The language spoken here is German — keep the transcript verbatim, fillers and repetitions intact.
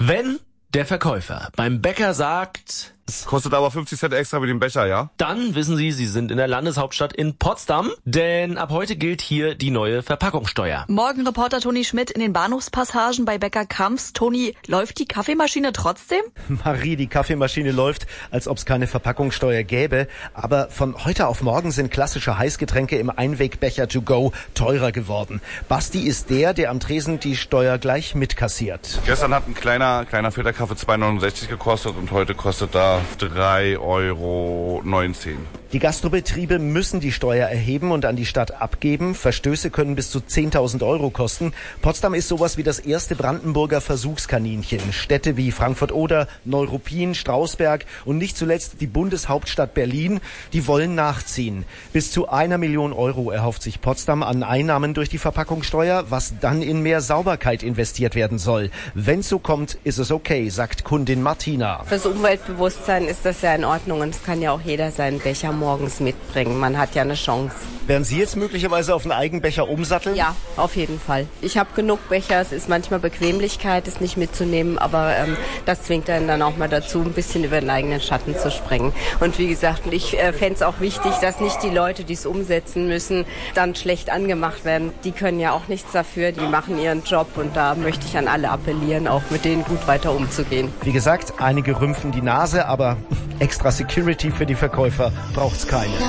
Wenn der Verkäufer beim Bäcker sagt, Kostet aber fünfzig Cent extra wie den Becher, ja? dann wissen Sie, Sie sind in der Landeshauptstadt in Potsdam, denn ab heute gilt hier die neue Verpackungssteuer. Morgen Reporter Toni Schmidt in den Bahnhofspassagen bei Bäcker Kamps. Toni, läuft die Kaffeemaschine trotzdem? Marie, die Kaffeemaschine läuft, als ob es keine Verpackungssteuer gäbe. Aber von heute auf morgen sind klassische Heißgetränke im Einwegbecher to go teurer geworden. Basti ist der, der am Tresen die Steuer gleich mitkassiert. Gestern hat ein kleiner, kleiner Filterkaffee zwei Euro neunundsechzig gekostet und heute kostet da drei Euro neunzehn. Die Gastrobetriebe müssen die Steuer erheben und an die Stadt abgeben. Verstöße können bis zu zehntausend Euro kosten. Potsdam ist sowas wie das erste Brandenburger Versuchskaninchen. Städte wie Frankfurt-Oder, Neuruppin, Strausberg und nicht zuletzt die Bundeshauptstadt Berlin, die wollen nachziehen. Bis zu einer Million Euro erhofft sich Potsdam an Einnahmen durch die Verpackungssteuer, was dann in mehr Sauberkeit investiert werden soll. Wenn's so kommt, ist es okay, sagt Kundin Martina. Fürs Umweltbewusstsein ist das ja in Ordnung und es kann ja auch jeder seinen Becher morgens mitbringen. Man hat ja eine Chance. Werden Sie jetzt möglicherweise auf einen Eigenbecher umsatteln? Ja, auf jeden Fall. Ich habe genug Becher. Es ist manchmal Bequemlichkeit, es nicht mitzunehmen, aber ähm, das zwingt einen dann auch mal dazu, ein bisschen über den eigenen Schatten zu springen. Und wie gesagt, ich äh, fände es auch wichtig, dass nicht die Leute, die es umsetzen müssen, dann schlecht angemacht werden. Die können ja auch nichts dafür, die machen ihren Job und da möchte ich an alle appellieren, auch mit denen gut weiter umzugehen. Wie gesagt, einige rümpfen die Nase, aber extra Security für die Verkäufer braucht's keine.